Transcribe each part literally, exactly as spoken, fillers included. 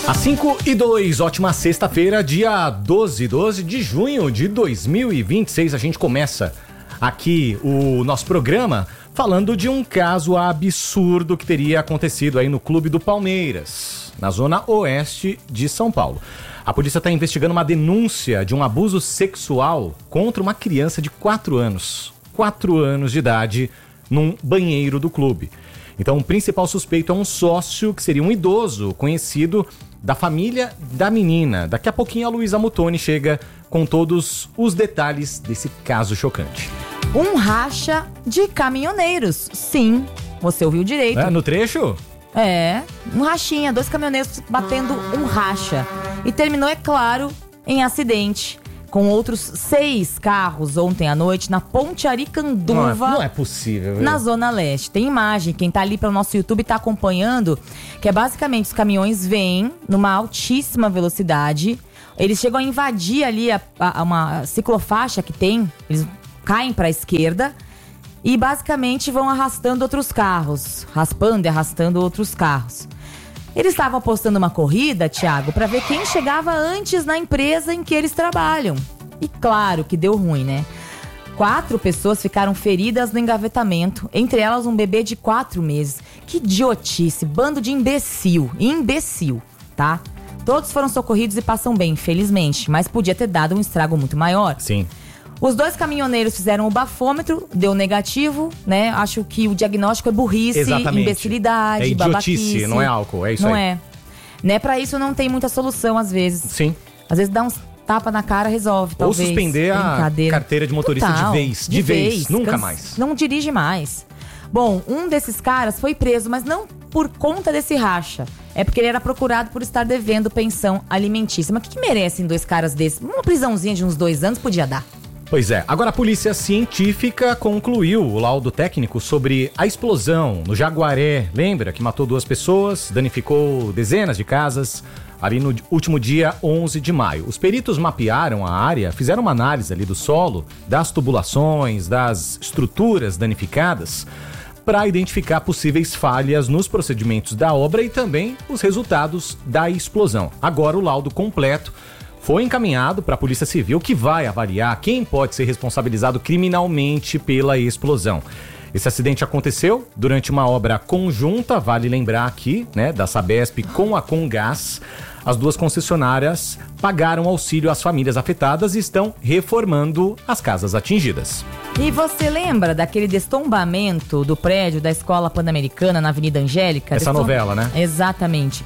Às cinco e dois, ótima sexta-feira, dia doze, doze de junho de dois mil e vinte e seis. A gente começa aqui o nosso programa falando de um caso absurdo que teria acontecido aí no Clube do Palmeiras, na zona oeste de São Paulo. A polícia está investigando uma denúncia de um abuso sexual contra uma criança de quatro anos. quatro anos de idade, num banheiro do clube. Então, o principal suspeito é um sócio, que seria um idoso conhecido da família da menina. Daqui a pouquinho a Luísa Mutoni chega com todos os detalhes desse caso chocante. Um racha de caminhoneiros. Sim, você ouviu direito. É, no trecho? É, um rachinha, dois caminhoneiros batendo um racha. E terminou, é claro, em acidente. Com outros seis carros ontem à noite na Ponte Aricanduva. Não é, não é possível, viu? Na Zona Leste. Tem imagem, quem tá ali pelo nosso YouTube tá acompanhando, que é basicamente os caminhões vêm numa altíssima velocidade. Eles chegam a invadir ali a, a, uma ciclofaixa que tem, eles caem pra esquerda e basicamente vão arrastando outros carros. Raspando e arrastando outros carros. Eles estavam apostando uma corrida, Thiago, para ver quem chegava antes na empresa em que eles trabalham. E claro que deu ruim, né? Quatro pessoas ficaram feridas no engavetamento, entre elas um bebê de quatro meses. Que idiotice, bando de imbecil, imbecil, tá? Todos foram socorridos e passam bem, felizmente, mas podia ter dado um estrago muito maior. Sim. Os dois caminhoneiros fizeram o bafômetro, deu negativo, né? Acho que o diagnóstico é burrice, Exatamente. Imbecilidade, é idiotice, babaquice. não é álcool, é isso não aí. Não é. Né? Pra isso não tem muita solução, às vezes. Sim. Às vezes dá uns tapa na cara, resolve, talvez. Ou suspender a carteira de motorista Total, de vez. De, de vez, vez, nunca canse, mais. Não dirige mais. Bom, um desses caras foi preso, mas não por conta desse racha. É porque ele era procurado por estar devendo pensão alimentícia. Mas o que, que merecem dois caras desses? Uma prisãozinha de uns dois anos podia dar. Pois é, agora a polícia científica concluiu o laudo técnico sobre a explosão no Jaguaré. Lembra que matou duas pessoas, danificou dezenas de casas ali no último dia onze de maio. Os peritos mapearam a área, fizeram uma análise ali do solo, das tubulações, das estruturas danificadas, para identificar possíveis falhas nos procedimentos da obra e também os resultados da explosão. Agora o laudo completo foi encaminhado para a Polícia Civil, que vai avaliar quem pode ser responsabilizado criminalmente pela explosão. Esse acidente aconteceu durante uma obra conjunta, vale lembrar aqui, né, da Sabesp com a Comgás. As duas concessionárias pagaram auxílio às famílias afetadas e estão reformando as casas atingidas. E você lembra daquele destombamento do prédio da Escola Pan-Americana na Avenida Angélica? Essa Destom... novela, né? Exatamente.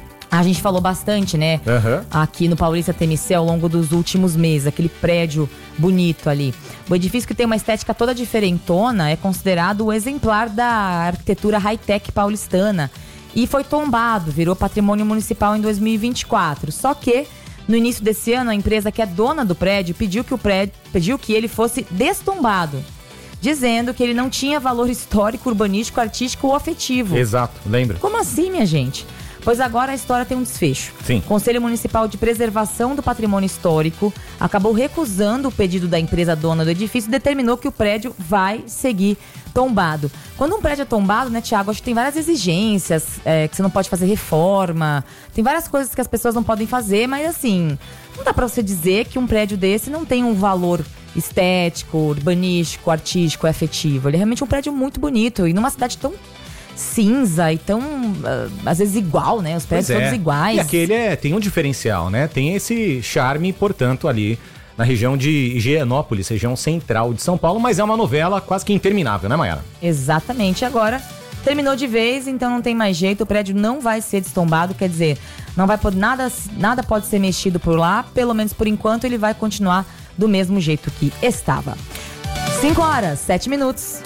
A gente falou bastante, né? Uhum. Aqui no Paulista T M C ao longo dos últimos meses. Aquele prédio bonito ali. O edifício, que tem uma estética toda diferentona, é considerado o exemplar da arquitetura high-tech paulistana. E foi tombado, virou patrimônio municipal em dois mil e vinte e quatro. Só que, no início desse ano, a empresa que é dona do prédio pediu que, o prédio, pediu que ele fosse destombado, dizendo que ele não tinha valor histórico, urbanístico, artístico ou afetivo. Exato, lembra? Como assim, minha gente? Pois agora a história tem um desfecho. Sim. O Conselho Municipal de Preservação do Patrimônio Histórico acabou recusando o pedido da empresa dona do edifício e determinou que o prédio vai seguir tombado. Quando um prédio é tombado, né, Thiago, acho que tem várias exigências, é, que você não pode fazer reforma, tem várias coisas que as pessoas não podem fazer, mas assim, não dá pra você dizer que um prédio desse não tem um valor estético, urbanístico, artístico, afetivo. Ele é realmente um prédio muito bonito e numa cidade tão cinza e tão, uh, às vezes, igual, né? Os prédios é. todos iguais. E aquele é, tem um diferencial, né? Tem esse charme, portanto, ali na região de Higienópolis, região central de São Paulo, mas é uma novela quase que interminável, né, Mayara? Exatamente. Agora, terminou de vez, então não tem mais jeito, o prédio não vai ser destombado, quer dizer, não vai poder, nada, nada pode ser mexido por lá, pelo menos por enquanto ele vai continuar do mesmo jeito que estava. cinco horas, sete minutos.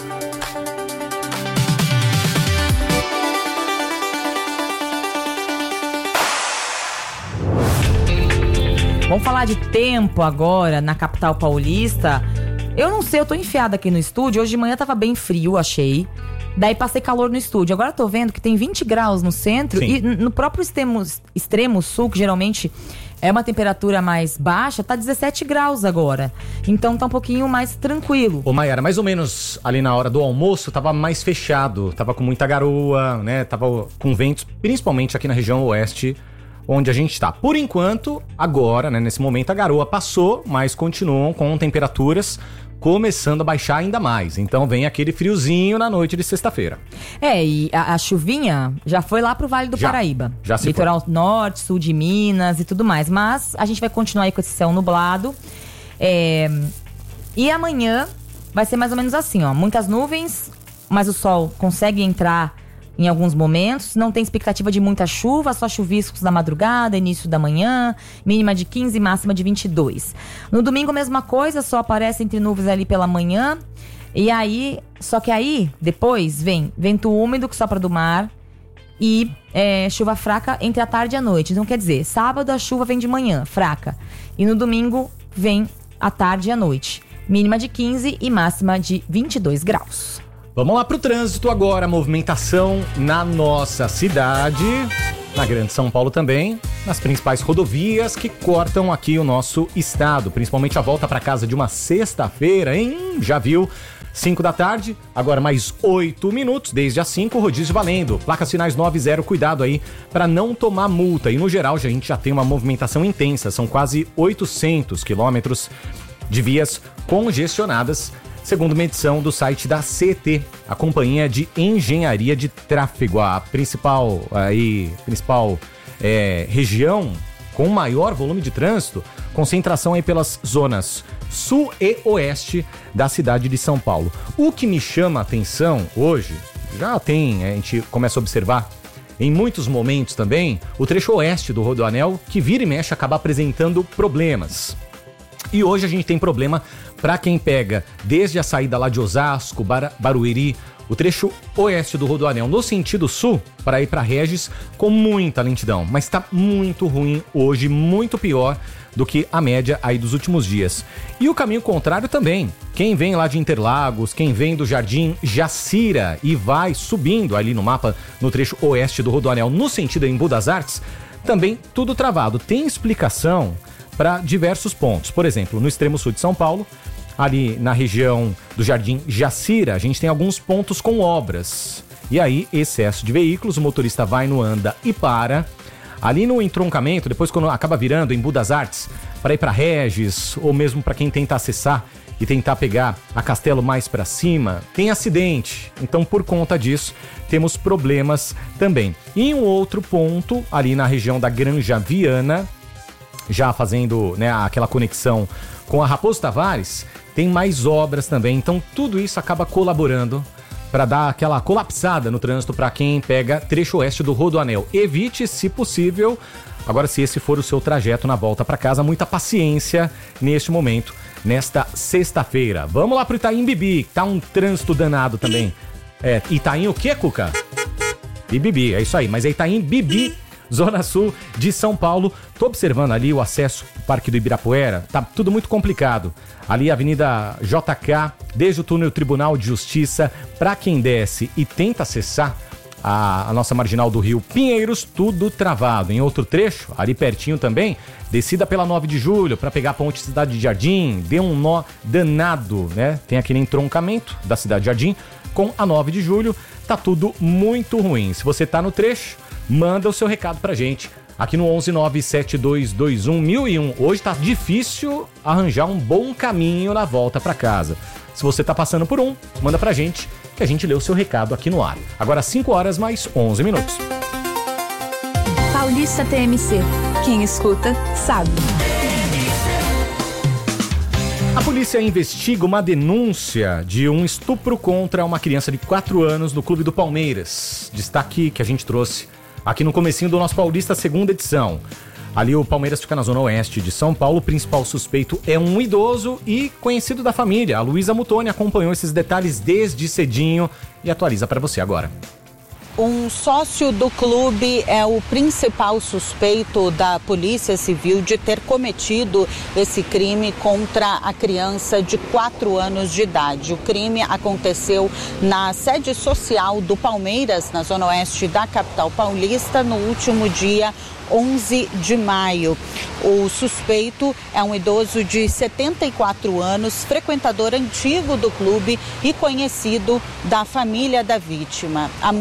Vamos falar de tempo agora na capital paulista. Eu não sei, eu tô enfiada aqui no estúdio. Hoje de manhã tava bem frio, achei. Daí passei calor no estúdio. Agora tô vendo que tem vinte graus no centro. Sim. E no próprio extremo, extremo sul, que geralmente é uma temperatura mais baixa, tá dezessete graus agora. Então tá um pouquinho mais tranquilo. Ô Mayara, mais ou menos ali na hora do almoço tava mais fechado. Tava com muita garoa, né? Tava com ventos, principalmente aqui na região oeste, onde a gente está. Por enquanto, agora, né, nesse momento, a garoa passou, mas continuam com temperaturas começando a baixar ainda mais. Então vem aquele friozinho na noite de sexta-feira. É, e a, a chuvinha já foi lá pro Vale do já, Paraíba. Já se Litoral foi. norte, sul de Minas e tudo mais. Mas a gente vai continuar aí com esse céu nublado. É, e amanhã vai ser mais ou menos assim, ó. Muitas nuvens, mas o sol consegue entrar em alguns momentos. Não tem expectativa de muita chuva, só chuviscos da madrugada, início da manhã, mínima de quinze, máxima de vinte e dois. No domingo, mesma coisa, só aparece entre nuvens ali pela manhã. E aí, só que aí, depois, vem vento úmido que sopra do mar e é, chuva fraca entre a tarde e a noite. Então, quer dizer, sábado a chuva vem de manhã, fraca. E no domingo vem à tarde e à noite. Mínima de quinze e máxima de vinte e dois graus. Vamos lá pro trânsito agora, movimentação na nossa cidade, na Grande São Paulo também, nas principais rodovias que cortam aqui o nosso estado, principalmente a volta para casa de uma sexta-feira, hein? Já viu? cinco da tarde, agora mais oito minutos, desde as cinco, rodízio valendo. Placas finais nove zero, cuidado aí para não tomar multa. E no geral, a gente já tem uma movimentação intensa, são quase oitocentos quilômetros de vias congestionadas, segundo uma edição do site da C E T, a Companhia de Engenharia de Tráfego, a principal, aí, principal é, região com maior volume de trânsito, concentração aí pelas zonas sul e oeste da cidade de São Paulo. O que me chama a atenção hoje, já tem, a gente começa a observar em muitos momentos também, o trecho oeste do Rodoanel, que vira e mexe acaba apresentando problemas. E hoje a gente tem problema para quem pega desde a saída lá de Osasco, Bar- Barueri, o trecho oeste do Rodoanel no sentido sul, para ir para Regis, com muita lentidão. Mas está muito ruim hoje, muito pior do que a média aí dos últimos dias. E o caminho contrário também. Quem vem lá de Interlagos, quem vem do Jardim Jacira e vai subindo ali no mapa, no trecho oeste do Rodoanel, no sentido Embu das Artes, também tudo travado. Tem explicação para diversos pontos. Por exemplo, no extremo sul de São Paulo, ali na região do Jardim Jacira, a gente tem alguns pontos com obras. E aí, excesso de veículos, o motorista vai no anda e para. Ali no entroncamento, depois quando acaba virando em Embu das Artes, para ir para Regis, ou mesmo para quem tenta acessar e tentar pegar a Castelo mais para cima, tem acidente. Então, por conta disso, temos problemas também. E em um outro ponto, ali na região da Granja Viana, já fazendo, né, aquela conexão com a Raposo Tavares, tem mais obras também. Então tudo isso acaba colaborando para dar aquela colapsada no trânsito para quem pega trecho oeste do Rodoanel. Evite, se possível, agora se esse for o seu trajeto na volta para casa, muita paciência neste momento, nesta sexta-feira. Vamos lá pro Itaim Bibi, tá um trânsito danado também. É, Itaim o quê, Cuca? Bibi, é isso aí, mas é Itaim Bibi, Zona Sul de São Paulo. Tô observando ali o acesso ao Parque do Ibirapuera, tá tudo muito complicado. Ali a Avenida J K, desde o túnel Tribunal de Justiça, para quem desce e tenta acessar a, a nossa marginal do Rio Pinheiros, tudo travado. Em outro trecho, ali pertinho também, descida pela nove de julho para pegar a ponte Cidade de Jardim, deu um nó danado, né? Tem aquele entroncamento da Cidade de Jardim com a nove de julho, tá tudo muito ruim. Se você tá no trecho, manda o seu recado pra gente aqui no onze nove sete dois dois um mil e um. Hoje tá difícil arranjar um bom caminho na volta pra casa. Se você tá passando por um, manda pra gente que a gente lê o seu recado aqui no ar. Agora cinco horas mais onze minutos. Paulista T M C. Quem escuta, sabe. A polícia investiga uma denúncia de um estupro contra uma criança de quatro anos no Clube do Palmeiras. Destaque que a gente trouxe aqui no comecinho do nosso Paulista, segunda edição. Ali o Palmeiras fica na zona oeste de São Paulo. O principal suspeito é um idoso e conhecido da família. A Luísa Mutoni acompanhou esses detalhes desde cedinho e atualiza para você agora. Um sócio do clube é o principal suspeito da Polícia Civil de ter cometido esse crime contra a criança de quatro anos de idade. O crime aconteceu na sede social do Palmeiras, na zona oeste da capital paulista, no último dia onze de maio. O suspeito é um idoso de setenta e quatro anos, frequentador antigo do clube e conhecido da família da vítima. A mãe da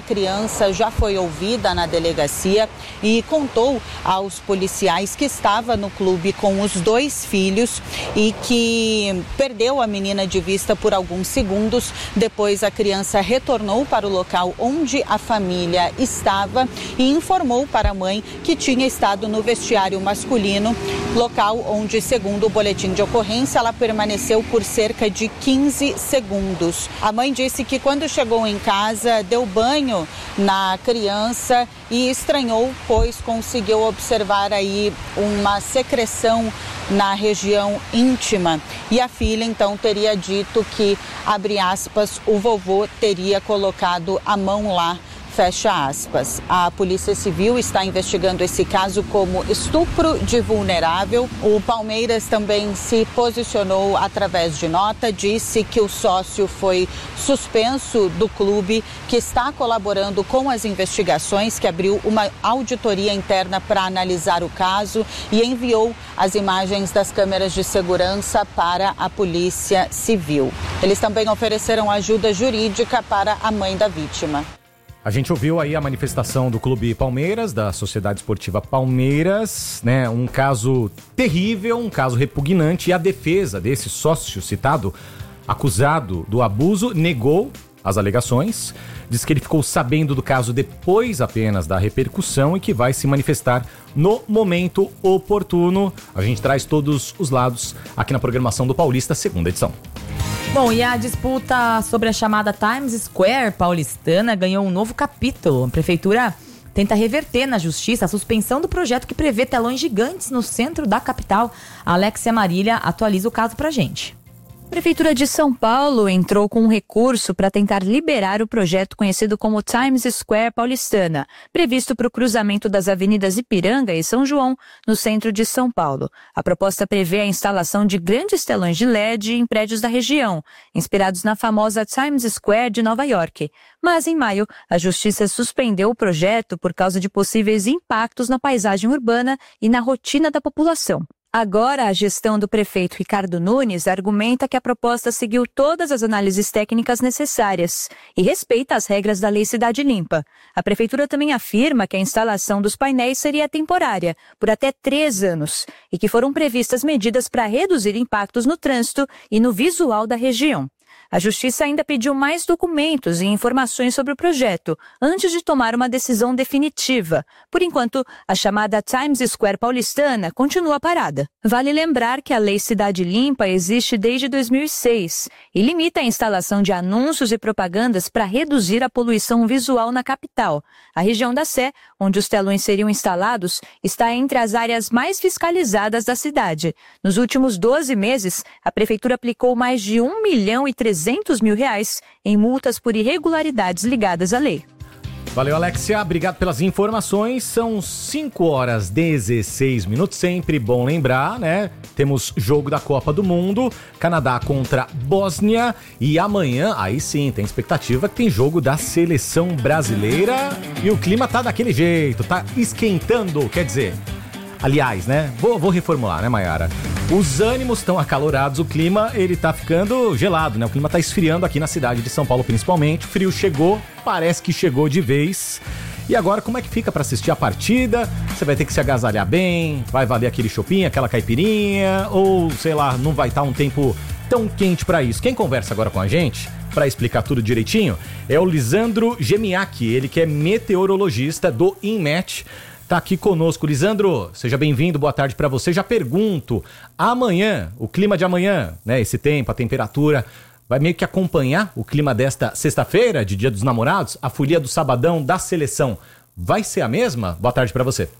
criança já foi ouvida na delegacia e contou aos policiais que estava no clube com os dois filhos e que perdeu a menina de vista por alguns segundos. Depois a criança retornou para o local onde a família estava e informou para a mãe que tinha estado no vestiário masculino, local onde, segundo o boletim de ocorrência, ela permaneceu por cerca de quinze segundos. A mãe disse que quando chegou em casa deu banho na criança e estranhou, pois conseguiu observar aí uma secreção na região íntima. E a filha então teria dito que, abre aspas, o vovô teria colocado a mão lá, fecha aspas. A Polícia Civil está investigando esse caso como estupro de vulnerável. O Palmeiras também se posicionou através de nota, disse que o sócio foi suspenso do clube, que está colaborando com as investigações, que abriu uma auditoria interna para analisar o caso e enviou as imagens das câmeras de segurança para a Polícia Civil. Eles também ofereceram ajuda jurídica para a mãe da vítima. A gente ouviu aí a manifestação do Clube Palmeiras, da Sociedade Esportiva Palmeiras, né? Um caso terrível, um caso repugnante, e a defesa desse sócio citado, acusado do abuso, negou as alegações, diz que ele ficou sabendo do caso depois apenas da repercussão e que vai se manifestar no momento oportuno. A gente traz todos os lados aqui na programação do Paulista, segunda edição. Bom, e a disputa sobre a chamada Times Square paulistana ganhou um novo capítulo. A prefeitura tenta reverter na justiça a suspensão do projeto que prevê telões gigantes no centro da capital. A Alexia Marília atualiza o caso pra gente. A Prefeitura de São Paulo entrou com um recurso para tentar liberar o projeto conhecido como Times Square paulistana, previsto para o cruzamento das avenidas Ipiranga e São João, no centro de São Paulo. A proposta prevê a instalação de grandes telões de L E D em prédios da região, inspirados na famosa Times Square de Nova York. Mas, em maio, a Justiça suspendeu o projeto por causa de possíveis impactos na paisagem urbana e na rotina da população. Agora, a gestão do prefeito Ricardo Nunes argumenta que a proposta seguiu todas as análises técnicas necessárias e respeita as regras da Lei Cidade Limpa. A prefeitura também afirma que a instalação dos painéis seria temporária, por até três anos, e que foram previstas medidas para reduzir impactos no trânsito e no visual da região. A Justiça ainda pediu mais documentos e informações sobre o projeto, antes de tomar uma decisão definitiva. Por enquanto, a chamada Times Square paulistana continua parada. Vale lembrar que a Lei Cidade Limpa existe desde dois mil e seis e limita a instalação de anúncios e propagandas para reduzir a poluição visual na capital. A região da Sé, onde os telões seriam instalados, está entre as áreas mais fiscalizadas da cidade. Nos últimos doze meses, a Prefeitura aplicou mais de um milhão e trezentos mil reais em multas por irregularidades ligadas à lei. Valeu, Alexia. Obrigado pelas informações. São cinco horas e dezesseis minutos. Sempre bom lembrar, né? Temos jogo da Copa do Mundo, Canadá contra Bósnia. E amanhã, aí sim, tem expectativa que tem jogo da seleção brasileira. E o clima tá daquele jeito, tá esquentando, quer dizer... Aliás, né? Vou, vou reformular, né, Mayara? Os ânimos estão acalorados, o clima, ele tá ficando gelado, né? O clima tá esfriando aqui na cidade de São Paulo, principalmente. O frio chegou, parece que chegou de vez. E agora, como é que fica pra assistir a partida? Você vai ter que se agasalhar bem, vai valer aquele chopinho, aquela caipirinha, ou, sei lá, não vai estar um tempo tão quente pra isso. Quem conversa agora com a gente, pra explicar tudo direitinho, é o Lisandro Gemiak, ele que é meteorologista do INMET. Tá aqui conosco. Lisandro, seja bem-vindo, boa tarde para você. Já pergunto, amanhã, o clima de amanhã, né, esse tempo, a temperatura, vai meio que acompanhar o clima desta sexta-feira, de Dia dos Namorados, a folia do sabadão da seleção. Vai ser a mesma? Boa tarde para você.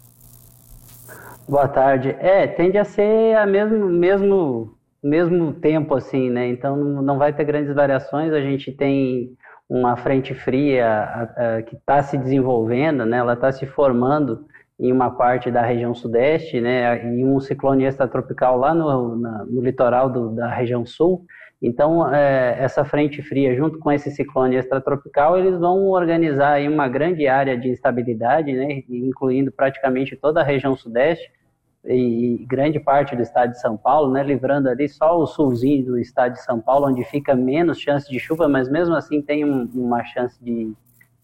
Boa tarde. É, tende a ser a mesmo, mesmo, mesmo tempo, assim, né? Então não vai ter grandes variações. A gente tem uma frente fria a, a, que está se desenvolvendo, né? Ela está se formando em uma parte da região sudeste, né, e um ciclone extratropical lá no, na, no litoral do, da região sul. Então, é, essa frente fria, junto com esse ciclone extratropical, eles vão organizar aí uma grande área de instabilidade, né, incluindo praticamente toda a região sudeste e, e grande parte do estado de São Paulo, né, livrando ali só o sulzinho do estado de São Paulo, onde fica menos chance de chuva, mas mesmo assim tem um, uma chance de,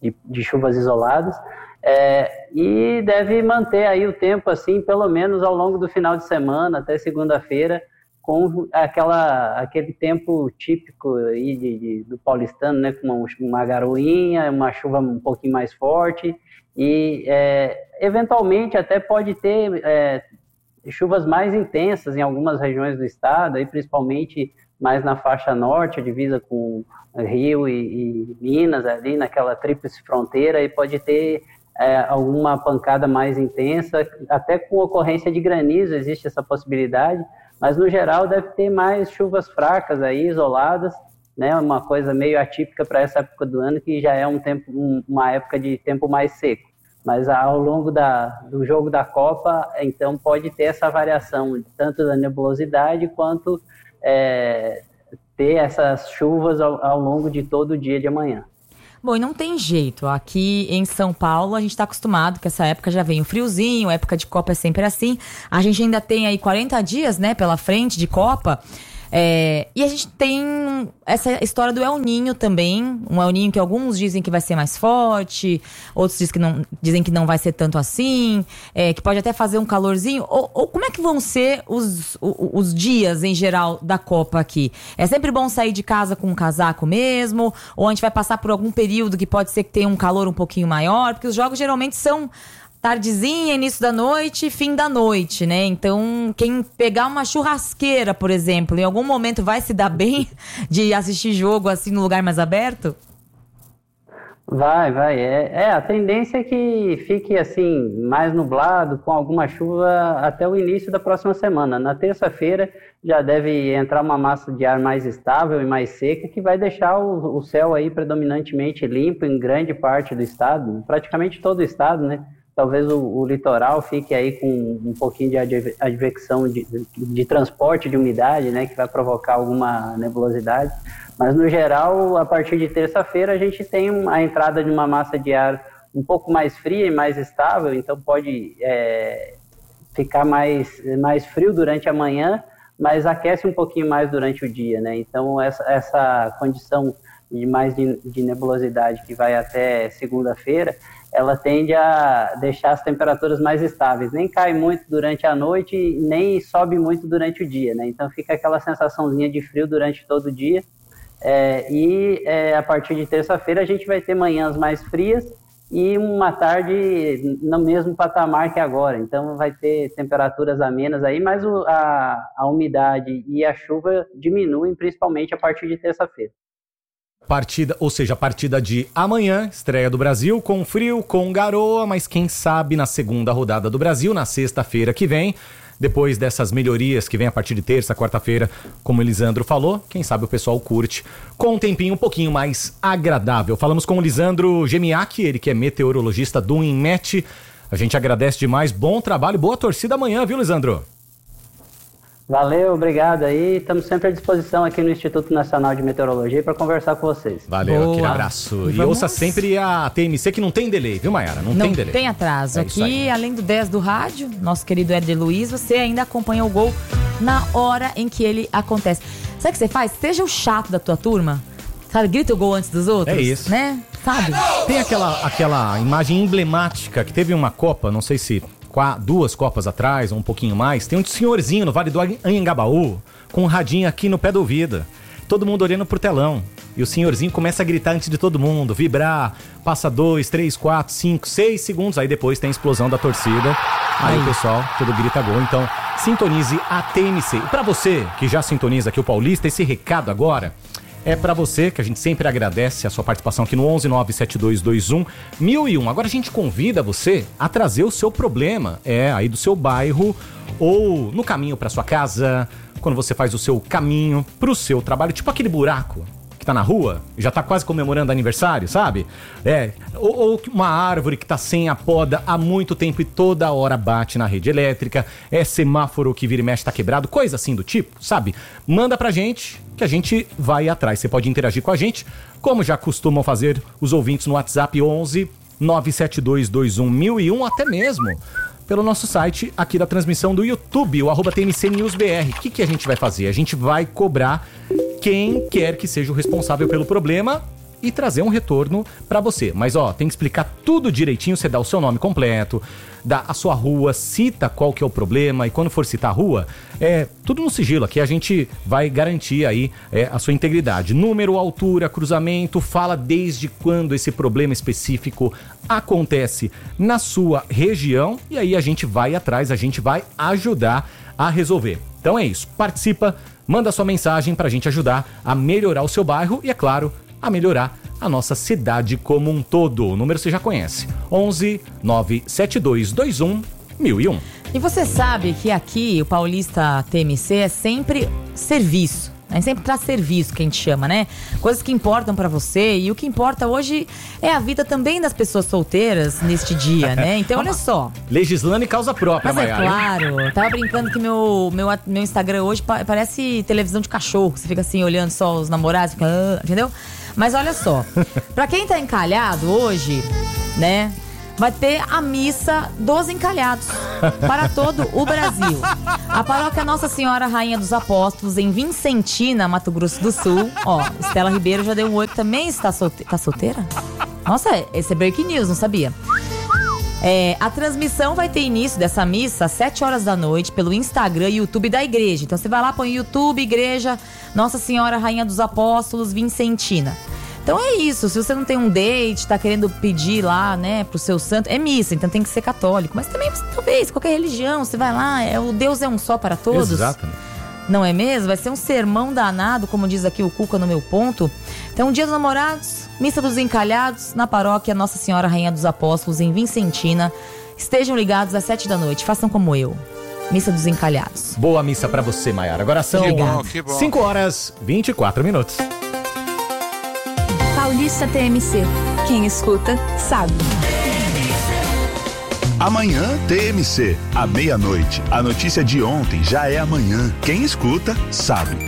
de, de chuvas isoladas. É, e deve manter aí o tempo assim, pelo menos ao longo do final de semana, até segunda-feira, com aquela, aquele tempo típico aí de, de, do paulistano, né, com uma, uma garoinha, uma chuva um pouquinho mais forte, e é, eventualmente até pode ter é, chuvas mais intensas em algumas regiões do estado, aí principalmente mais na faixa norte, a divisa com Rio e, e Minas, ali naquela tríplice fronteira, e pode ter É, alguma pancada mais intensa, até com ocorrência de granizo existe essa possibilidade, mas no geral deve ter mais chuvas fracas aí, isoladas, né, uma coisa meio atípica para essa época do ano, que já é um tempo, um, uma época de tempo mais seco. Mas ao longo da, do jogo da Copa, então pode ter essa variação, tanto da nebulosidade quanto é, ter essas chuvas ao, ao longo de todo o dia de amanhã. Bom, e não tem jeito. Aqui em São Paulo, a gente está acostumado que essa época já vem o friozinho, época de Copa é sempre assim. A gente ainda tem aí quarenta dias, né, pela frente de Copa. É, e a gente tem essa história do El Niño também. Um El Niño que alguns dizem que vai ser mais forte, outros dizem que não, dizem que não vai ser tanto assim, é, que pode até fazer um calorzinho. Ou, ou como é que vão ser os, os, os dias em geral da Copa aqui? É sempre bom sair de casa com um casaco mesmo? Ou a gente vai passar por algum período que pode ser que tenha um calor um pouquinho maior? Porque os jogos geralmente são tardezinha, início da noite, fim da noite, né? Então, quem pegar uma churrasqueira, por exemplo, em algum momento vai se dar bem de assistir jogo assim no lugar mais aberto? Vai, vai. É, é, a tendência é que fique assim, mais nublado, com alguma chuva até o início da próxima semana. Na terça-feira já deve entrar uma massa de ar mais estável e mais seca, que vai deixar o, o céu aí predominantemente limpo em grande parte do estado, praticamente todo o estado, né? Talvez o, o litoral fique aí com um pouquinho de advecção de, de, de transporte de umidade, né, que vai provocar alguma nebulosidade. Mas, no geral, a partir de terça-feira, a gente tem a entrada de uma massa de ar um pouco mais fria e mais estável, então pode é, ficar mais, mais frio durante a manhã, mas aquece um pouquinho mais durante o dia, né? Então, essa, essa condição de mais de, de nebulosidade que vai até segunda-feira, ela tende a deixar as temperaturas mais estáveis. Nem cai muito durante a noite, nem sobe muito durante o dia, né? Então fica aquela sensaçãozinha de frio durante todo o dia. É, e é, a partir de terça-feira a gente vai ter manhãs mais frias e uma tarde no mesmo patamar que agora. Então vai ter temperaturas amenas aí, mas o, a, a umidade e a chuva diminuem principalmente a partir de terça-feira. Partida, ou seja, a partida de amanhã, estreia do Brasil, com frio, com garoa, mas quem sabe na segunda rodada do Brasil, na sexta-feira que vem, depois dessas melhorias que vem a partir de terça, quarta-feira, como o Lisandro falou, quem sabe o pessoal curte com um tempinho um pouquinho mais agradável. Falamos com o Lisandro Gemiak, ele que é meteorologista do INMET. A gente agradece demais, bom trabalho, boa torcida amanhã, viu, Lisandro? Valeu, obrigado aí. Estamos sempre à disposição aqui no Instituto Nacional de Meteorologia para conversar com vocês. Valeu, Boa. Aquele abraço. Vamos... E ouça sempre a T M C, que não tem delay, viu, Mayara? Não, não tem delay. Tem atraso. É aqui, além do dez do rádio, nosso querido Éder Luiz, você ainda acompanha o gol na hora em que ele acontece. Sabe o que você faz? Seja o chato da tua turma, sabe? Grita o gol antes dos outros. É isso. Né? Sabe? Tem aquela, aquela imagem emblemática que teve uma Copa, não sei se... duas Copas atrás, ou um pouquinho mais, tem um senhorzinho no Vale do Anhangabaú, com um radinho aqui no pé do ouvido. Todo mundo olhando pro telão. E o senhorzinho começa a gritar antes de todo mundo, vibrar, passa dois, três, quatro, cinco, seis segundos, aí depois tem a explosão da torcida. Aí o pessoal, tudo grita gol. Então, sintonize a T M C. E pra você que já sintoniza aqui o Paulista, esse recado agora é pra você, que a gente sempre agradece a sua participação aqui no onze nove sete dois dois um mil e um. Agora a gente convida você a trazer o seu problema, é, aí do seu bairro, ou no caminho pra sua casa, quando você faz o seu caminho pro seu trabalho, tipo aquele buraco que tá na rua, já tá quase comemorando aniversário, sabe? É, ou, ou uma árvore que tá sem a poda há muito tempo e toda hora bate na rede elétrica, é semáforo que vira e mexe tá quebrado, coisa assim do tipo, sabe? Manda pra gente que a gente vai atrás. Você pode interagir com a gente, como já costumam fazer os ouvintes no WhatsApp onze nove sete dois dois um mil e um, até mesmo pelo nosso site aqui da transmissão do YouTube, o arroba T M C News B R. O que, que a gente vai fazer? A gente vai cobrar quem quer que seja o responsável pelo problema e trazer um retorno para você. Mas ó, tem que explicar tudo direitinho, você dá o seu nome completo, dá a sua rua, cita qual que é o problema, e quando for citar a rua, é tudo no sigilo, aqui a gente vai garantir aí é, a sua integridade. Número, altura, cruzamento, fala desde quando esse problema específico acontece na sua região, e aí a gente vai atrás, a gente vai ajudar a resolver. Então é isso, participa, manda sua mensagem pra gente ajudar a melhorar o seu bairro e, é claro, a melhorar a nossa cidade como um todo. O número você já conhece, onze nove sete dois dois um mil e um. E você sabe que aqui o Paulista T M C é sempre serviço. É sempre traz serviço, que a gente chama, né? Coisas que importam pra você. E o que importa hoje é a vida também das pessoas solteiras neste dia, né? Então, olha só. Legislando em causa própria, Mas é Maiara. claro. Eu tava brincando que meu, meu, meu Instagram hoje pa- parece televisão de cachorro. Você fica assim, olhando só os namorados, fica, ah, entendeu? Mas olha só. Pra quem tá encalhado hoje, né? Vai ter a missa dos encalhados para todo o Brasil. A paróquia Nossa Senhora Rainha dos Apóstolos, em Vincentina, Mato Grosso do Sul. Ó, Estela Ribeiro já deu um oi, também está solte- tá solteira? Nossa, esse é breaking news, não sabia. É, a transmissão vai ter início dessa missa às sete horas da noite pelo Instagram e YouTube da igreja. Então você vai lá, põe YouTube, Igreja Nossa Senhora Rainha dos Apóstolos, Vincentina. Então é isso, se você não tem um date, tá querendo pedir lá, né, pro seu santo, é missa, então tem que ser católico. Mas também, talvez, qualquer religião, você vai lá, é, o Deus é um só para todos. Exatamente. Não é mesmo? Vai ser um sermão danado, como diz aqui o Cuca no meu ponto. Então, Dia dos Namorados, Missa dos Encalhados, na paróquia Nossa Senhora Rainha dos Apóstolos, em Vincentina. Estejam ligados às sete da noite, façam como eu. Missa dos Encalhados. Boa missa pra você, Maiara. Agora são Que bom, que bom. cinco horas e vinte e quatro minutos. Paulista T M C. Quem escuta, sabe. Amanhã T M C, à meia-noite. A notícia de ontem já é amanhã. Quem escuta, sabe.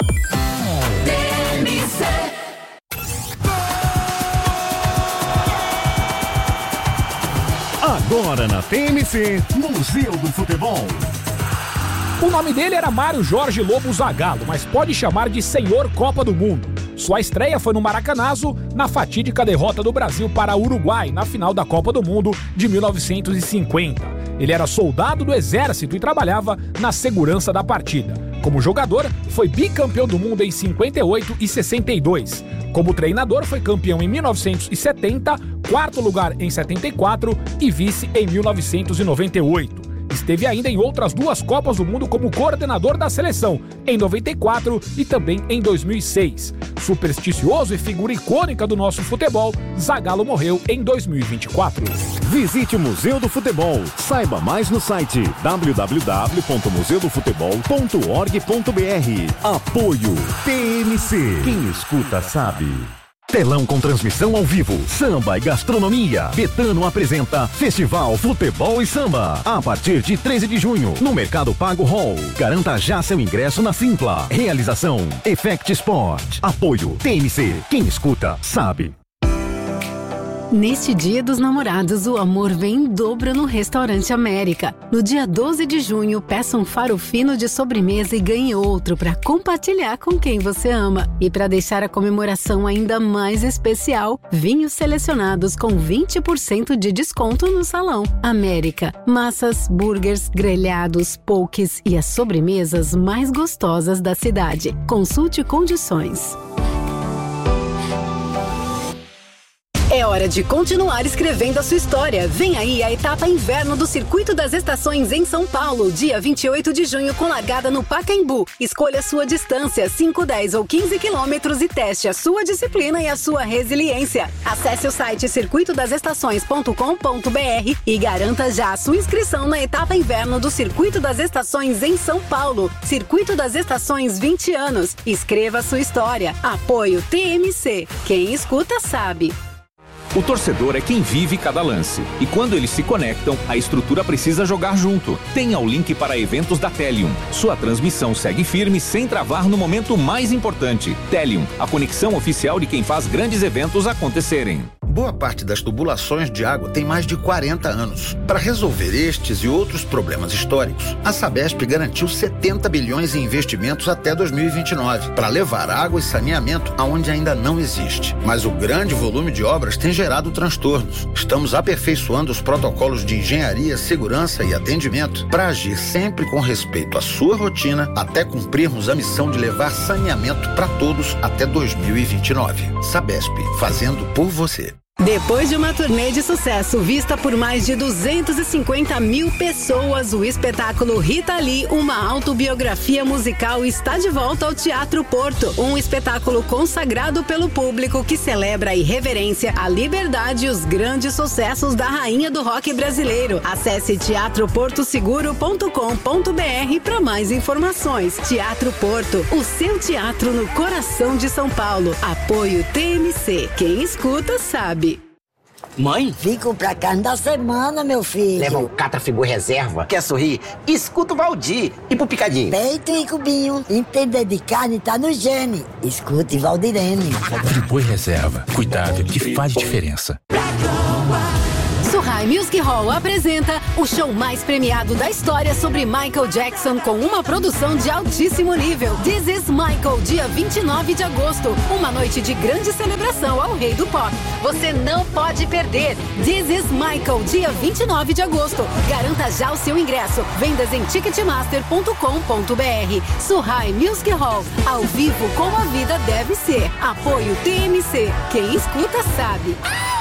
Agora na T M C, Museu do Futebol. O nome dele era Mário Jorge Lobo Zagallo, mas pode chamar de Senhor Copa do Mundo. Sua estreia foi no Maracanazo, na fatídica derrota do Brasil para o Uruguai, na final da Copa do Mundo de mil novecentos e cinquenta. Ele era soldado do Exército e trabalhava na segurança da partida. Como jogador, foi bicampeão do mundo em cinquenta e oito e sessenta e dois. Como treinador, foi campeão em mil novecentos e setenta, quarto lugar em setenta e quatro e vice em mil novecentos e noventa e oito. Esteve ainda em outras duas Copas do Mundo como coordenador da seleção, em noventa e quatro e também em dois mil e seis. Supersticioso e figura icônica do nosso futebol, Zagallo morreu em dois mil e vinte e quatro. Visite o Museu do Futebol. Saiba mais no site w w w ponto museu do futebol ponto org ponto b r. Apoio T M C. Quem escuta sabe. Telão com transmissão ao vivo, samba e gastronomia. Betano apresenta Festival Futebol e Samba. A partir de treze de junho, no Mercado Pago Hall. Garanta já seu ingresso na Simpla. Realização Effect Sport. Apoio T M C. Quem escuta, sabe. Neste Dia dos Namorados, o amor vem em dobro no Restaurante América. No dia doze de junho, peça um faro fino de sobremesa e ganhe outro para compartilhar com quem você ama. E para deixar a comemoração ainda mais especial, vinhos selecionados com vinte por cento de desconto no salão. América. Massas, burgers, grelhados, pokés e as sobremesas mais gostosas da cidade. Consulte condições. É hora de continuar escrevendo a sua história. Vem aí a etapa inverno do Circuito das Estações em São Paulo, dia vinte e oito de junho, com largada no Pacaembu. Escolha sua distância, cinco, dez ou quinze quilômetros e teste a sua disciplina e a sua resiliência. Acesse o site circuito das estações ponto com ponto b r e garanta já a sua inscrição na etapa inverno do Circuito das Estações em São Paulo. Circuito das Estações, vinte anos. Escreva a sua história. Apoio T M C. Quem escuta sabe. O torcedor é quem vive cada lance. E quando eles se conectam, a estrutura precisa jogar junto. Tenha o link para eventos da Telium. Sua transmissão segue firme sem travar no momento mais importante. Telium, a conexão oficial de quem faz grandes eventos acontecerem. boa parte das tubulações de água tem mais de quarenta anos. Para resolver estes e outros problemas históricos, a Sabesp garantiu setenta bilhões em investimentos até dois mil e vinte e nove, para levar água e saneamento aonde ainda não existe. Mas o grande volume de obras tem gerado transtornos. Estamos aperfeiçoando os protocolos de engenharia, segurança e atendimento para agir sempre com respeito à sua rotina até cumprirmos a missão de levar saneamento para todos até dois mil e vinte e nove. Sabesp, fazendo por você. Depois de uma turnê de sucesso vista por mais de duzentas e cinquenta mil pessoas, o espetáculo Rita Lee, uma autobiografia musical, está de volta ao Teatro Porto. Um espetáculo consagrado pelo público que celebra a irreverência, a liberdade e os grandes sucessos da rainha do rock brasileiro. Acesse teatro porto seguro ponto com ponto b r para mais informações. Teatro Porto, o seu teatro no coração de São Paulo. Apoio T M C. Quem escuta sabe. Mãe? Vim comprar carne da semana, meu filho. Leva o Catrafigu Reserva. Quer sorrir? Escuta o Valdir. E pro Picadinho? Peito e cubinho. Entender de carne tá no gene. Escute Valdirene. Friboi Reserva. Cuidado que faz diferença. Surrai Music Hall apresenta o show mais premiado da história sobre Michael Jackson com uma produção de altíssimo nível. This is Michael, dia vinte e nove de agosto. Uma noite de grande celebração ao rei do pop. Você não pode perder. This is Michael, dia vinte e nove de agosto. Garanta já o seu ingresso. Vendas em ticketmaster ponto com ponto b r. Surrai Music Hall, ao vivo como a vida deve ser. Apoio T M C. Quem escuta sabe.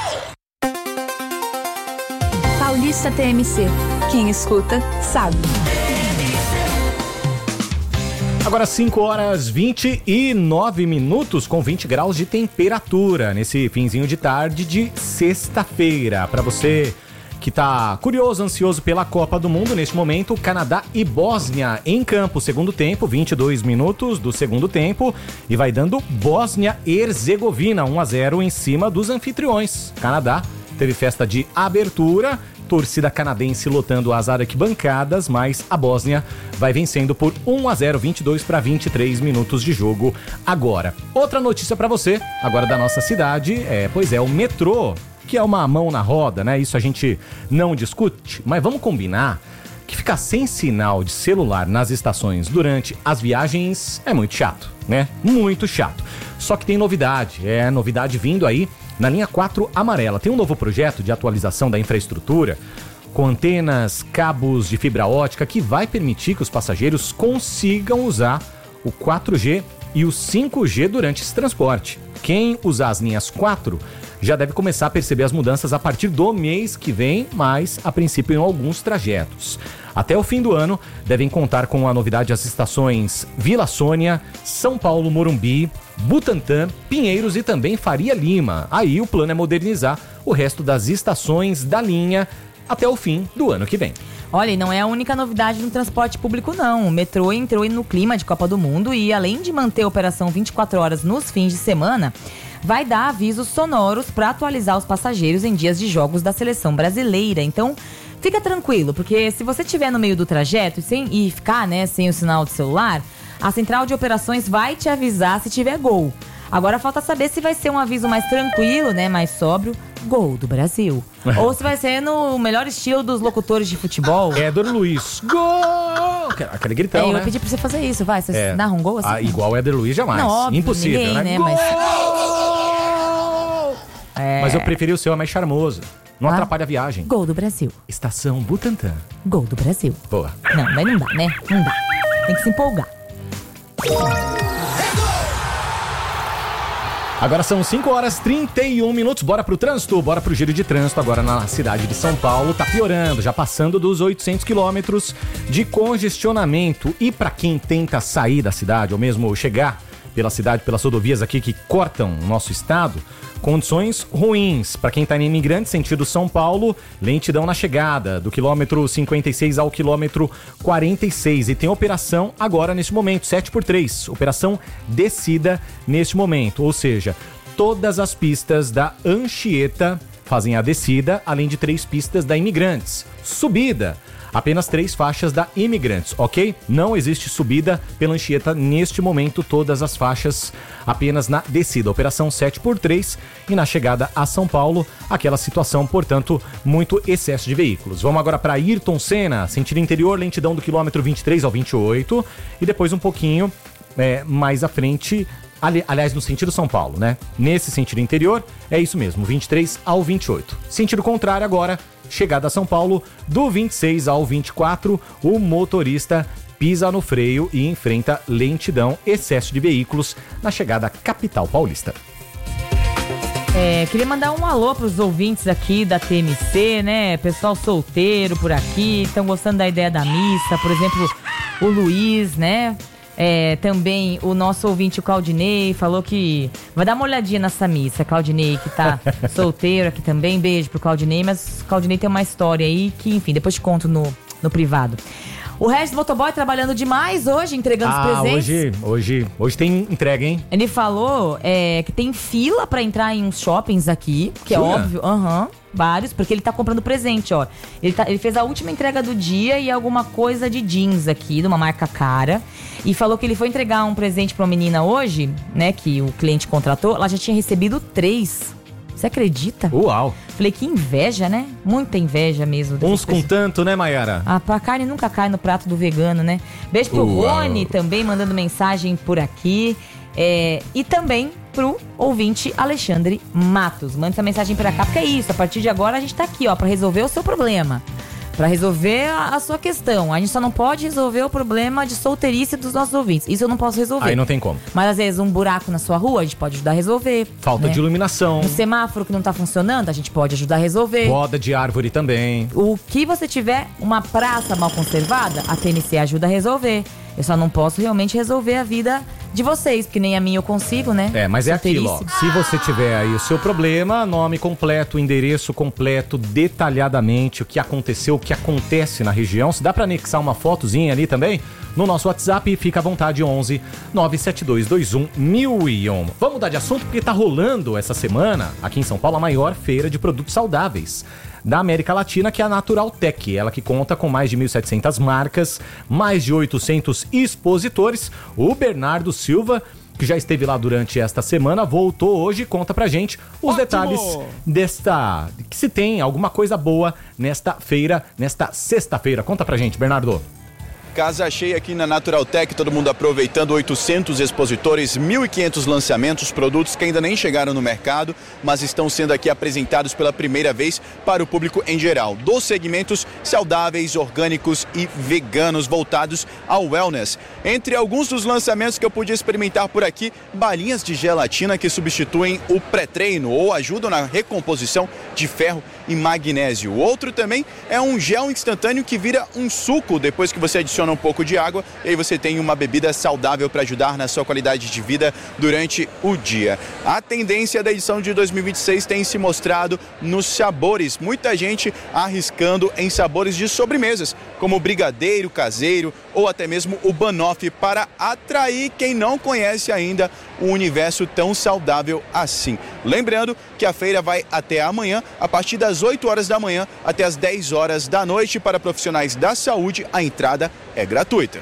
Paulista T M C. Quem escuta, sabe. Agora cinco horas vinte e nove minutos com vinte graus de temperatura nesse finzinho de tarde de sexta-feira. Para você que tá curioso, ansioso pela Copa do Mundo, neste momento, Canadá e Bósnia em campo. Segundo tempo, vinte e dois minutos do segundo tempo. E vai dando Bósnia e Herzegovina, um a zero em cima dos anfitriões. Canadá teve festa de abertura, torcida canadense lotando as arquibancadas, mas a Bósnia vai vencendo por um a zero, vinte e dois para vinte e três minutos de jogo agora. Outra notícia para você, agora da nossa cidade, é, pois é, o metrô, que é uma mão na roda, né? Isso a gente não discute, mas vamos combinar que ficar sem sinal de celular nas estações durante as viagens é muito chato, né? Muito chato. Só que tem novidade, é novidade vindo aí na linha quatro amarela. Tem um novo projeto de atualização da infraestrutura com antenas, cabos de fibra ótica que vai permitir que os passageiros consigam usar o quatro G e o cinco G durante esse transporte. Quem usar as linhas quatro já deve começar a perceber as mudanças a partir do mês que vem, mas a princípio em alguns trajetos. Até o fim do ano, devem contar com a novidade as estações Vila Sônia, São Paulo Morumbi, Butantã, Pinheiros e também Faria Lima. Aí o plano é modernizar o resto das estações da linha até o fim do ano que vem. Olha, e não é a única novidade no transporte público, não. O metrô entrou no clima de Copa do Mundo e, além de manter a operação vinte e quatro horas nos fins de semana, vai dar avisos sonoros para atualizar os passageiros em dias de jogos da seleção brasileira. Então, fica tranquilo, porque se você estiver no meio do trajeto e, sem, e ficar, né, sem o sinal de celular, a central de operações vai te avisar se tiver gol. Agora falta saber se vai ser um aviso mais tranquilo, né, mais sóbrio, gol do Brasil. Ou se vai ser no melhor estilo dos locutores de futebol. Éder Luiz, gol! Aquele gritão, é, eu né? ia pedir pra você fazer isso, vai, você é. narra um gol assim? Ah, igual o Éder Luiz jamais. Não, óbvio, impossível, ninguém, né? né? Gol! Mas... É. Mas eu preferi o seu, é mais charmoso. Não ah? atrapalha a viagem. Gol do Brasil. Estação Butantã. Gol do Brasil. Boa. Não, mas não dá, né? Não dá. Tem que se empolgar. Agora são cinco horas e trinta e um minutos, bora pro trânsito, bora pro giro de trânsito agora na cidade de São Paulo. Tá piorando, já passando dos oitocentos quilômetros de congestionamento. E para quem tenta sair da cidade ou mesmo chegar pela cidade, pelas rodovias aqui que cortam o nosso estado, condições ruins. Para quem está em Imigrante, sentido São Paulo, lentidão na chegada, do quilômetro cinquenta e seis ao quilômetro quarenta e seis. E tem operação agora nesse momento, sete por três. Operação descida neste momento. Ou seja, todas as pistas da Anchieta fazem a descida, além de três pistas da Imigrantes. Subida. apenas três faixas da Imigrantes, ok? Não existe subida pela Anchieta neste momento, todas as faixas apenas na descida. Operação sete por três e na chegada a São Paulo, aquela situação, portanto, muito excesso de veículos. Vamos agora para Ayrton Senna, sentido interior, lentidão do quilômetro vinte e três ao vinte e oito e depois um pouquinho é, mais à frente, ali, aliás, no sentido São Paulo, né? Nesse sentido interior, é isso mesmo, vinte e três ao vinte e oito. Sentido contrário agora, chegada a São Paulo, do vinte e seis ao vinte e quatro, o motorista pisa no freio e enfrenta lentidão, excesso de veículos na chegada à capital paulista. É, queria mandar um alô pros ouvintes aqui da T M C, né? Pessoal solteiro por aqui, estão gostando da ideia da missa. Por exemplo, o Luiz, né? É, também o nosso ouvinte, o Claudinei, falou que vai dar uma olhadinha nessa missa. Claudinei, que tá solteiro aqui também. Beijo pro Claudinei, mas o Claudinei tem uma história aí que, enfim, depois te conto no, no privado. O Regis Motoboy trabalhando demais hoje, entregando ah, os presentes. Hoje, hoje, hoje tem entrega, hein? Ele falou é, que tem fila pra entrar em uns shoppings aqui, que Jura? é óbvio. Aham, uhum, vários, porque ele tá comprando presente, ó. Ele, tá, ele fez a última entrega do dia e alguma coisa de jeans aqui, de uma marca cara. E falou que ele foi entregar um presente pra uma menina hoje, né, que o cliente contratou. Ela já tinha recebido três. Você acredita? Uau! Falei, que inveja, né? Muita inveja mesmo. Uns com tanto, né, Mayara? Ah, a carne nunca cai no prato do vegano, né? Beijo pro Uau. Rony também, mandando mensagem por aqui. É, e também pro ouvinte Alexandre Matos. Manda essa mensagem pra cá, porque é isso. A partir de agora a gente tá aqui, ó, pra resolver o seu problema. Pra resolver a, a sua questão. A gente só não pode resolver o problema de solteirice dos nossos ouvintes. Isso eu não posso resolver. Aí não tem como. Mas às vezes um buraco na sua rua, a gente pode ajudar a resolver. Falta né? de iluminação. Um semáforo que não tá funcionando, a gente pode ajudar a resolver. Poda de árvore também. O que você tiver, uma praça mal conservada, a T N C ajuda a resolver. Eu só não posso realmente resolver a vida de vocês, porque nem a minha eu consigo, né? É, mas é aquilo, ó. Se você tiver aí o seu problema, nome completo, endereço completo, detalhadamente, o que aconteceu, o que acontece na região. Se dá pra anexar uma fotozinha ali também, no nosso WhatsApp, fica à vontade, onze nove sete dois dois um mil e um. Vamos mudar de assunto porque tá rolando essa semana, aqui em São Paulo, a maior feira de produtos saudáveis da América Latina, que é a Natural Tech. Ela que conta com mais de mil e setecentas marcas, mais de oitocentos expositores. O Bernardo Silva, que já esteve lá durante esta semana, voltou hoje e conta pra gente os Ótimo. detalhes desta... que se tem alguma coisa boa nesta feira, nesta sexta-feira. Conta pra gente, Bernardo. Casa cheia aqui na Natural Tech, todo mundo aproveitando, oitocentos expositores, mil e quinhentos lançamentos, produtos que ainda nem chegaram no mercado, mas estão sendo aqui apresentados pela primeira vez para o público em geral, dos segmentos saudáveis, orgânicos e veganos voltados ao wellness. Entre alguns dos lançamentos que eu pude experimentar por aqui, balinhas de gelatina que substituem o pré-treino ou ajudam na recomposição de ferro e magnésio. O outro também é um gel instantâneo que vira um suco depois que você adiciona um pouco de água e aí você tem uma bebida saudável para ajudar na sua qualidade de vida durante o dia. A tendência da edição de dois mil e vinte e seis tem se mostrado nos sabores. Muita gente arriscando em sabores de sobremesas, como o brigadeiro caseiro ou até mesmo o banoffee, para atrair quem não conhece ainda o universo tão saudável assim. Lembrando que a feira vai até amanhã, a partir das oito horas da manhã até as dez horas da noite. Para profissionais da saúde, a entrada é gratuita.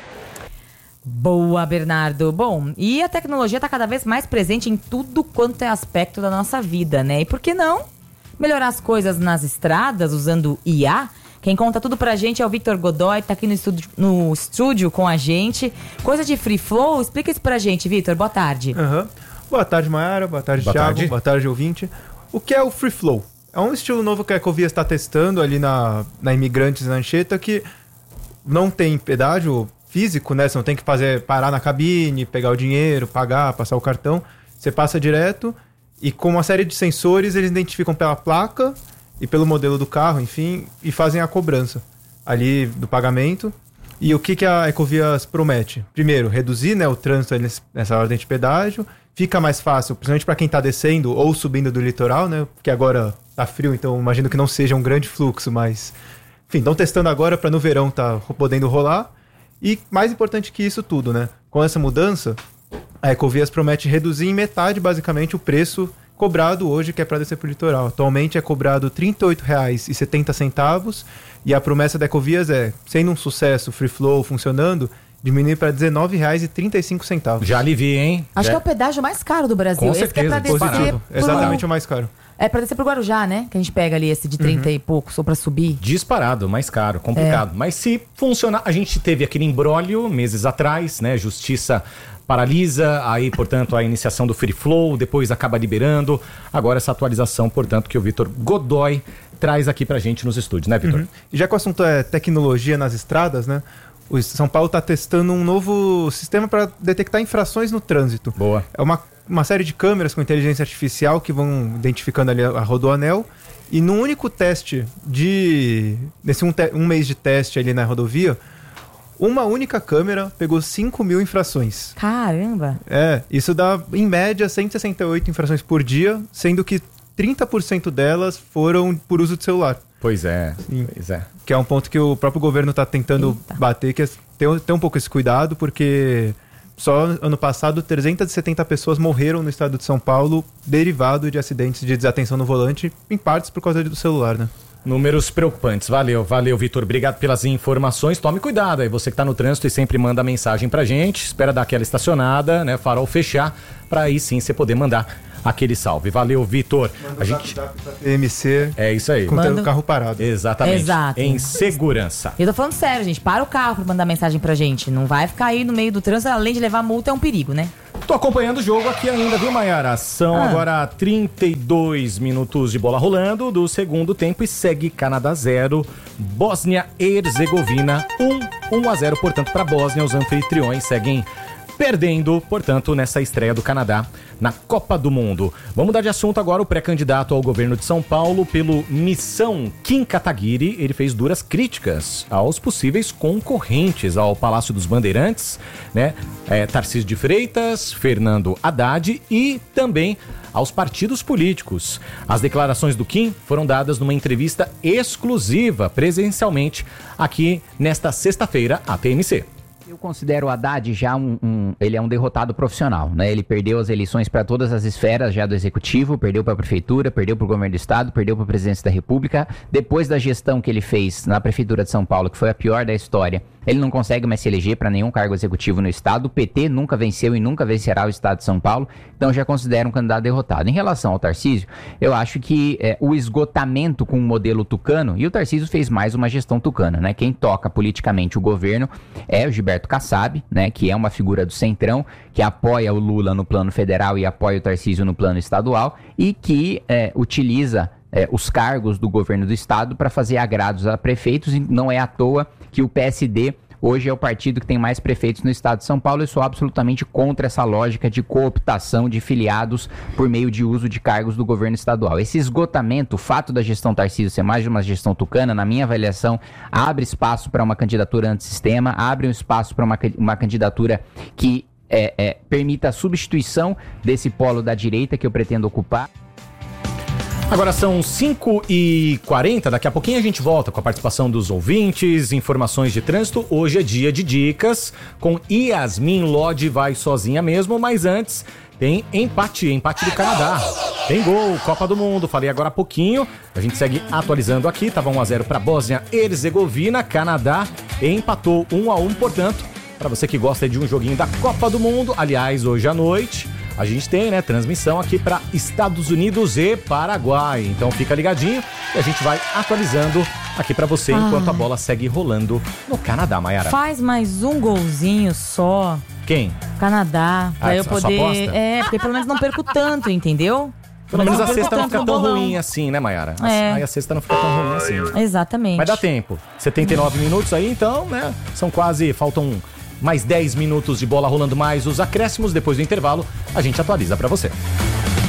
Boa, Bernardo. Bom, e a tecnologia está cada vez mais presente em tudo quanto é aspecto da nossa vida, né? E por que não melhorar as coisas nas estradas usando I A? Quem conta tudo pra gente é o Victor Godoy, tá aqui no estúdio, no estúdio com a gente. Coisa de free flow, explica isso pra gente, Victor. Boa tarde. Uhum. Boa tarde, Mayara. Boa tarde, Boa Thiago. Tarde. Boa tarde, ouvinte. O que é o free flow? É um estilo novo que a Ecovias está testando ali na, na Imigrantes, na Anchieta, que não tem pedágio físico, né? Você não tem que fazer, parar na cabine, pegar o dinheiro, pagar, passar o cartão. Você passa direto e com uma série de sensores eles identificam pela placa e pelo modelo do carro, enfim, e fazem a cobrança ali do pagamento. E o que, que a Ecovias promete? Primeiro, reduzir, né, o trânsito nessa ordem de pedágio. Fica mais fácil, principalmente para quem está descendo ou subindo do litoral, né? Porque agora tá frio, então imagino que não seja um grande fluxo, mas... Enfim, estão testando agora para no verão tá podendo rolar. E mais importante que isso tudo, né? Com essa mudança, a Ecovias promete reduzir em metade, basicamente, o preço cobrado hoje, que é para descer para o litoral. Atualmente é cobrado trinta e oito reais e setenta centavos e a promessa da Ecovias é, sendo um sucesso, free flow funcionando, diminuir para dezenove reais e trinta e cinco centavos. Já alivia, hein? Acho Já... que é o pedágio mais caro do Brasil. Com esse certeza, que é pra descer positivo. pro... Exatamente o mais caro. É pra descer pro Guarujá, né? Que a gente pega ali esse de trinta Uhum. e poucos, ou pra subir. Disparado, mais caro, complicado. É. Mas se funcionar, a gente teve aquele imbróglio meses atrás, né? Justiça paralisa, aí, portanto, a iniciação do Free Flow, depois acaba liberando. Agora essa atualização, portanto, que o Vitor Godoy traz aqui pra gente nos estúdios, né, Vitor? Uhum. E já que o assunto é tecnologia nas estradas, né? O São Paulo está testando um novo sistema para detectar infrações no trânsito. Boa. É uma, uma série de câmeras com inteligência artificial que vão identificando ali a, a rodoanel. E num único teste de... Nesse um, te, um mês de teste ali na rodovia, uma única câmera pegou cinco mil infrações. Caramba! É, isso dá, em média, cento e sessenta e oito infrações por dia, sendo que trinta por cento delas foram por uso de celular. Pois é, Sim. pois é. Que é um ponto que o próprio governo está tentando Eita. bater, que é ter, ter um pouco esse cuidado, porque só ano passado trezentas e setenta pessoas morreram no estado de São Paulo derivado de acidentes de desatenção no volante, em partes por causa do celular, né? Números preocupantes. Valeu, valeu, Vitor. Obrigado pelas informações. Tome cuidado aí, você que tá no trânsito e sempre manda mensagem pra gente. Espera dar aquela estacionada, né? Farol fechar, pra aí sim você poder mandar aquele salve. Valeu, Vitor. A gente T M C. É isso aí. Com o carro parado. Exatamente. Exato. Em segurança. Eu tô falando sério, gente. Para o carro pra mandar mensagem pra gente. Não vai ficar aí no meio do trânsito, além de levar multa, é um perigo, né? Tô acompanhando o jogo aqui ainda, viu, Mayara? São Ah. agora trinta e dois minutos de bola rolando do segundo tempo e segue Canadá zero, Bósnia e Herzegovina um, um a zero, portanto, para Bósnia. Os anfitriões seguem perdendo, portanto, nessa estreia do Canadá na Copa do Mundo. Vamos mudar de assunto agora. O pré-candidato ao governo de São Paulo pelo Missão Kim Kataguiri, ele fez duras críticas aos possíveis concorrentes ao Palácio dos Bandeirantes, né? É, Tarcísio de Freitas, Fernando Haddad e também aos partidos políticos. As declarações do Kim foram dadas numa entrevista exclusiva, presencialmente, aqui nesta sexta-feira, à T M C. Eu considero o Haddad já um, um... Ele é um derrotado profissional, né? Ele perdeu as eleições para todas as esferas já do executivo, perdeu para a prefeitura, perdeu para o governo do estado, perdeu para a presidência da república. Depois da gestão que ele fez na prefeitura de São Paulo, que foi a pior da história, ele não consegue mais se eleger para nenhum cargo executivo no estado. O P T nunca venceu e nunca vencerá o estado de São Paulo, então já considero um candidato derrotado. Em relação ao Tarcísio, eu acho que é, o esgotamento com o modelo tucano, e o Tarcísio fez mais uma gestão tucana, né? Quem toca politicamente o governo é o Gilberto Kassab, né, que é uma figura do Centrão, que apoia o Lula no plano federal e apoia o Tarcísio no plano estadual e que é, utiliza é, os cargos do governo do estado para fazer agrados a prefeitos. E não é à toa que o P S D hoje é o partido que tem mais prefeitos no estado de São Paulo. Eu sou absolutamente contra essa lógica de cooptação de filiados por meio de uso de cargos do governo estadual. Esse esgotamento, o fato da gestão Tarcísio ser mais de uma gestão tucana, na minha avaliação, abre espaço para uma candidatura antissistema, abre um espaço para uma, uma candidatura que é, é, permita a substituição desse polo da direita que eu pretendo ocupar. Agora são cinco e quarenta, daqui a pouquinho a gente volta com a participação dos ouvintes, informações de trânsito. Hoje é dia de dicas com Yasmin Lodge, vai sozinha mesmo, mas antes tem empate, empate do Canadá. Tem gol, Copa do Mundo, falei agora há pouquinho. A gente segue atualizando aqui, tava um a zero para Bósnia e Herzegovina, Canadá empatou um a um, portanto, para você que gosta de um joguinho da Copa do Mundo, aliás, hoje à noite a gente tem, né, transmissão aqui para Estados Unidos e Paraguai. Então fica ligadinho e a gente vai atualizando aqui para você ah. enquanto a bola segue rolando no Canadá, Mayara. Faz mais um golzinho só. Quem? Canadá. Pra Ah, eu a sua poder. aposta? É, porque pelo menos não perco tanto, entendeu? Pelo menos a Não perco sexta não tanto fica no tão bolão. ruim assim, né, Mayara? É. Aí a sexta não fica tão ruim assim. Exatamente. Mas dá tempo. setenta e nove minutos aí, então, né? São quase, faltam mais dez minutos de bola rolando, mais os acréscimos. Depois do intervalo, a gente atualiza pra você.